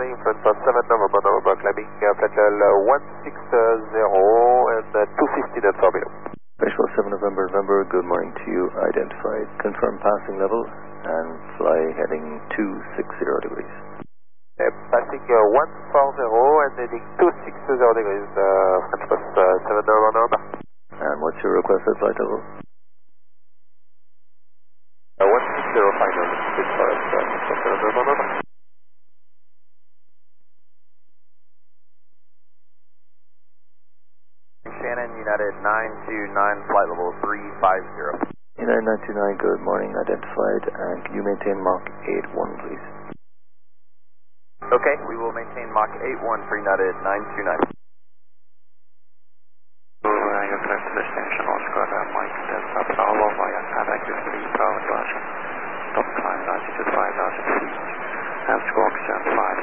runway in front of 7 November, climbing flight level 160 and 250 knots or below. Visual 7 November, good morning to you. Identified, confirm passing level and fly heading 260 degrees. Passing 140 and heading 260 degrees, French Post 7 November. And what's your requested flight level? 160 final, good for us, 7 November. Shannon, United 929, flight level 350. United 929, good morning, identified, and can you maintain Mach 81, please? Okay, we will maintain Mach 81 for United 929. Your correct destination, Oscar, Mike, Delta, Bravo, via contact with 3 Bravo, Roger. Top climb altitude 5,000 feet, and squawk 5.